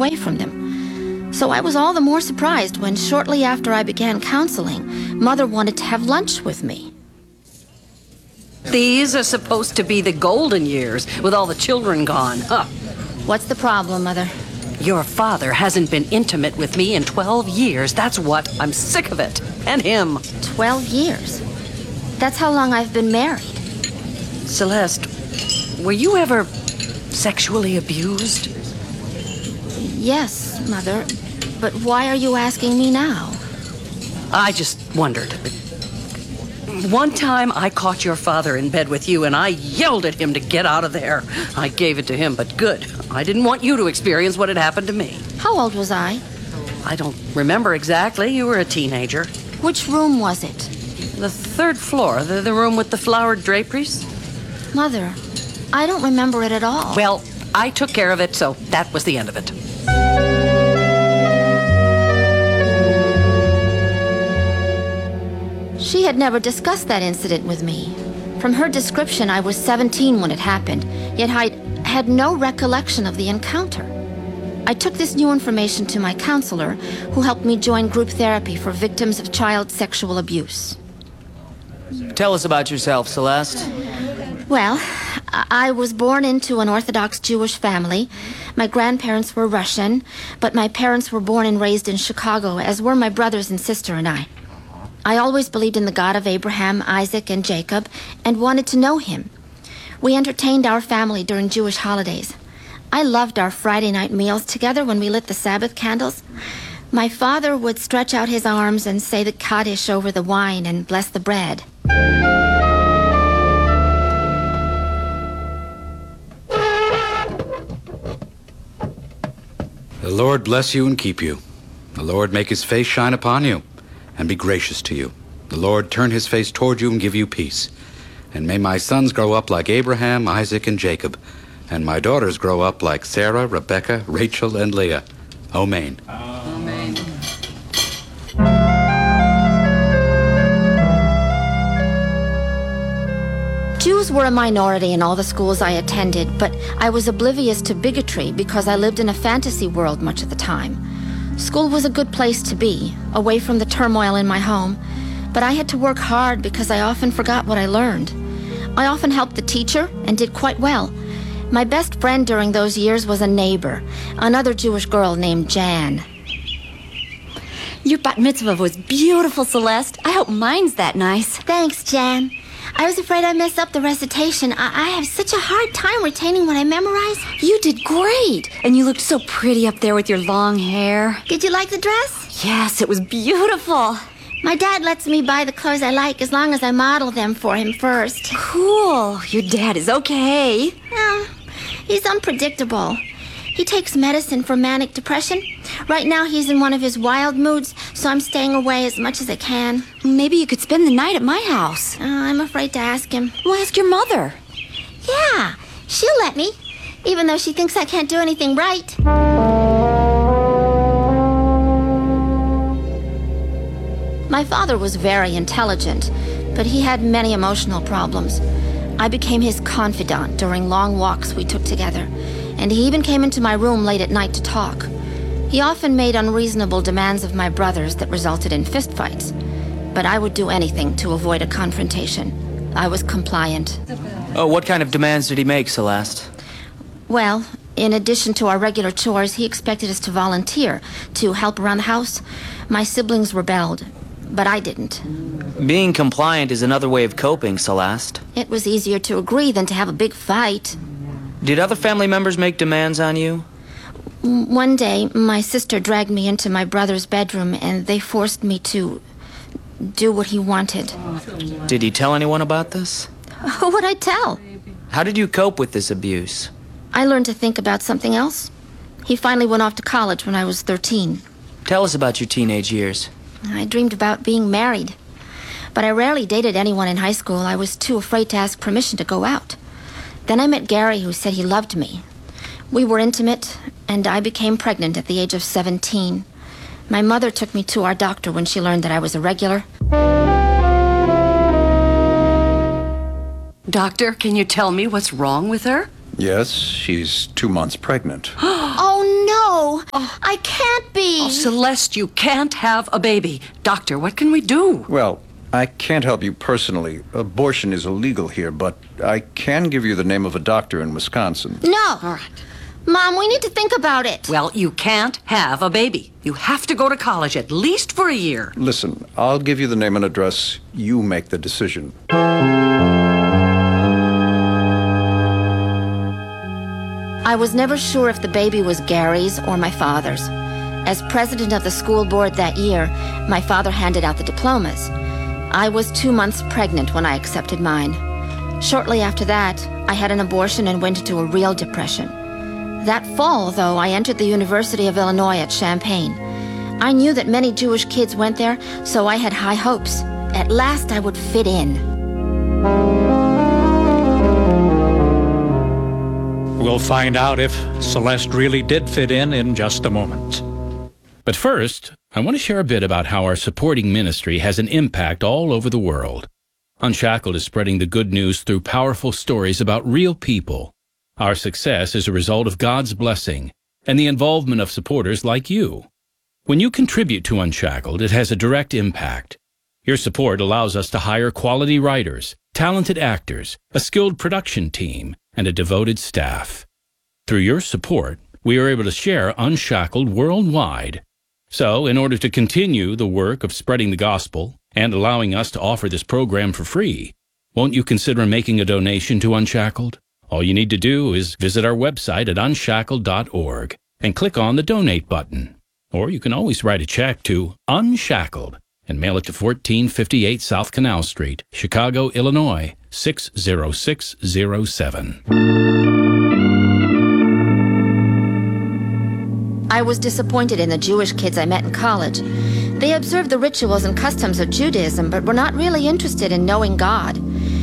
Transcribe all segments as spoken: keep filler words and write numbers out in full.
away from them. So I was all the more surprised when shortly after I began counseling, Mother wanted to have lunch with me. These are supposed to be the golden years, with all the children gone. Huh. What's the problem, Mother? Your father hasn't been intimate with me in twelve years. That's what. I'm sick of it. And him. Twelve years? That's how long I've been married. Celeste, were you ever sexually abused? Yes, Mother. But why are you asking me now? I just wondered. One time I caught your father in bed with you and I yelled at him to get out of there. I gave it to him, but good. I didn't want you to experience what had happened to me. How old was I? I don't remember exactly. You were a teenager. Which room was it? The third floor, the, the room with the flowered draperies. Mother, I don't remember it at all. Well, I took care of it, so that was the end of it. She had never discussed that incident with me. From her description, I was seventeen when it happened, yet I had no recollection of the encounter. I took this new information to my counselor, who helped me join group therapy for victims of child sexual abuse. Tell us about yourself, Celeste. Well, I was born into an Orthodox Jewish family. My grandparents were Russian, but my parents were born and raised in Chicago, as were my brothers and sister and I. I always believed in the God of Abraham, Isaac, and Jacob, and wanted to know him. We entertained our family during Jewish holidays. I loved our Friday night meals together when we lit the Sabbath candles. My father would stretch out his arms and say the Kaddish over the wine and bless the bread. The Lord bless you and keep you. The Lord make his face shine upon you and be gracious to you. The Lord turn his face toward you and give you peace. And may my sons grow up like Abraham, Isaac, and Jacob, and my daughters grow up like Sarah, Rebecca, Rachel, and Leah. Amen. Amen. Jews were a minority in all the schools I attended, but I was oblivious to bigotry because I lived in a fantasy world much of the time. School was a good place to be, away from the turmoil in my home, but I had to work hard because I often forgot what I learned. I often helped the teacher and did quite well. My best friend during those years was a neighbor, another Jewish girl named Jan. Your bat mitzvah was beautiful, Celeste. I hope mine's that nice. Thanks, Jan. I was afraid I messed up the recitation. I, I have such a hard time retaining what I memorize. You did great. And you looked so pretty up there with your long hair. Did you like the dress? Yes, it was beautiful. My dad lets me buy the clothes I like as long as I model them for him first. Cool. Your dad is okay. No, he's unpredictable. He takes medicine for manic depression. Right now he's in one of his wild moods, so I'm staying away as much as I can. Maybe you could spend the night at my house. Uh, I'm afraid to ask him. Well, ask your mother. Yeah, she'll let me, even though she thinks I can't do anything right. My father was very intelligent, but he had many emotional problems. I became his confidant during long walks we took together, and he even came into my room late at night to talk. He often made unreasonable demands of my brothers that resulted in fistfights, but I would do anything to avoid a confrontation. I was compliant. Oh, what kind of demands did he make, Celeste? Well, in addition to our regular chores, he expected us to volunteer, to help around the house. My siblings rebelled, but I didn't. Being compliant is another way of coping, Celeste. It was easier to agree than to have a big fight. Did other family members make demands on you? One day, my sister dragged me into my brother's bedroom, and they forced me to do what he wanted. Did he tell anyone about this? Who would I tell? How did you cope with this abuse? I learned to think about something else. He finally went off to college when I was thirteen. Tell us about your teenage years. I dreamed about being married. But I rarely dated anyone in high school. I was too afraid to ask permission to go out. Then I met Gary, who said he loved me. We were intimate, and I became pregnant at the age of seventeen. My mother took me to our doctor when she learned that I was irregular. Doctor, can you tell me what's wrong with her? Yes, she's two months pregnant. Oh, no! I can't be. Oh, Celeste, you can't have a baby. Doctor, what can we do? Well, I can't help you personally. Abortion is illegal here, but I can give you the name of a doctor in Wisconsin. No. All right. Mom, we need to think about it. Well, you can't have a baby. You have to go to college at least for a year. Listen, I'll give you the name and address. You make the decision. I was never sure if the baby was Gary's or my father's. As president of the school board that year, my father handed out the diplomas. I was two months pregnant when I accepted mine. Shortly after that, I had an abortion and went into a real depression. That fall, though, I entered the University of Illinois at Champaign. I knew that many Jewish kids went there, so I had high hopes. At last, I would fit in. We'll find out if Celeste really did fit in in just a moment. But first, I want to share a bit about how our supporting ministry has an impact all over the world. Unshackled is spreading the good news through powerful stories about real people. Our success is a result of God's blessing and the involvement of supporters like you. When you contribute to Unshackled, it has a direct impact. Your support allows us to hire quality writers, talented actors, a skilled production team, and a devoted staff. Through your support, we are able to share Unshackled worldwide. So, in order to continue the work of spreading the gospel and allowing us to offer this program for free, won't you consider making a donation to Unshackled? All you need to do is visit our website at unshackled dot org and click on the Donate button. Or you can always write a check to Unshackled and mail it to fourteen fifty-eight South Canal Street, Chicago, Illinois, six zero six zero seven. I was disappointed in the Jewish kids I met in college. They observed the rituals and customs of Judaism, but were not really interested in knowing God.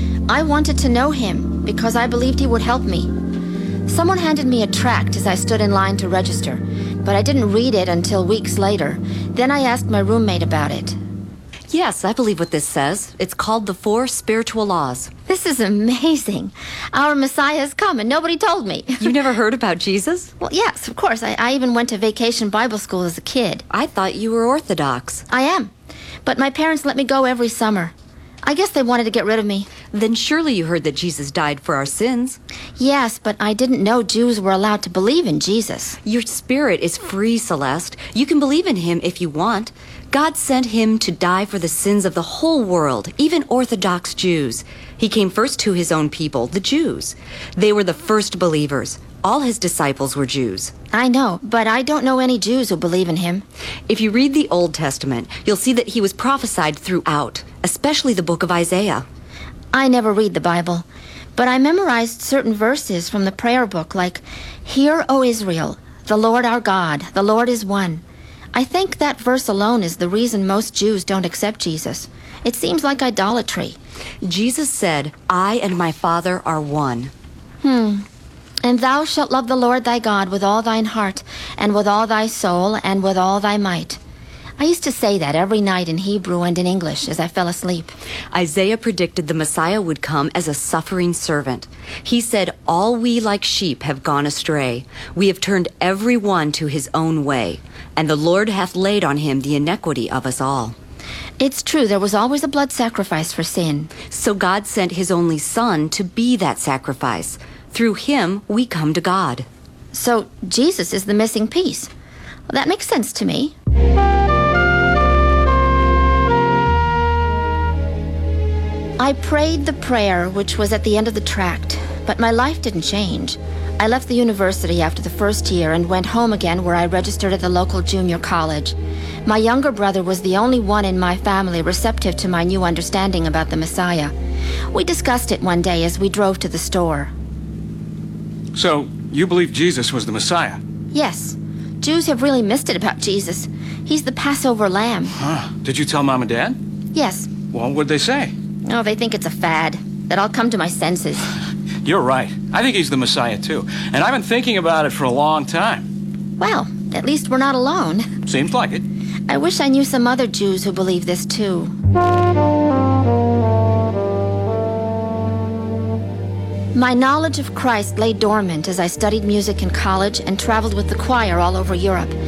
I wanted to know him because I believed he would help me. Someone handed me a tract as I stood in line to register, but I didn't read it until weeks later. Then I asked my roommate about it. Yes, I believe what this says. It's called the Four Spiritual Laws. This is amazing. Our Messiah has come and nobody told me. You never heard about Jesus? Well, yes, of course. I, I even went to vacation Bible school as a kid. I thought you were Orthodox. I am. But my parents let me go every summer. I guess they wanted to get rid of me. Then surely you heard that Jesus died for our sins. Yes, but I didn't know Jews were allowed to believe in Jesus. Your spirit is free, Celeste. You can believe in him if you want. God sent him to die for the sins of the whole world, even Orthodox Jews. He came first to his own people, the Jews. They were the first believers. All his disciples were Jews. I know, but I don't know any Jews who believe in him. If you read the Old Testament, you'll see that he was prophesied throughout, especially the book of Isaiah. I never read the Bible, but I memorized certain verses from the prayer book, like, "Hear, O Israel, the Lord our God, the Lord is one." I think that verse alone is the reason most Jews don't accept Jesus. It seems like idolatry. Jesus said, "I and my Father are one." Hmm. "And thou shalt love the Lord thy God with all thine heart, and with all thy soul, and with all thy might." I used to say that every night in Hebrew and in English as I fell asleep. Isaiah predicted the Messiah would come as a suffering servant. He said, "All we like sheep have gone astray. We have turned every one to his own way, and the Lord hath laid on him the iniquity of us all." It's true, there was always a blood sacrifice for sin. So God sent his only Son to be that sacrifice. Through him, we come to God. So Jesus is the missing piece. Well, that makes sense to me. I prayed the prayer which was at the end of the tract, but my life didn't change. I left the university after the first year and went home again, where I registered at the local junior college. My younger brother was the only one in my family receptive to my new understanding about the Messiah. We discussed it one day as we drove to the store. So, you believe Jesus was the Messiah? Yes. Jews have really missed it about Jesus. He's the Passover lamb. Huh. Did you tell Mom and Dad? Yes. Well, what'd they say? Oh, they think it's a fad, that I'll come to my senses. You're right. I think he's the Messiah, too. And I've been thinking about it for a long time. Well, at least we're not alone. Seems like it. I wish I knew some other Jews who believe this, too. My knowledge of Christ lay dormant as I studied music in college and traveled with the choir all over Europe.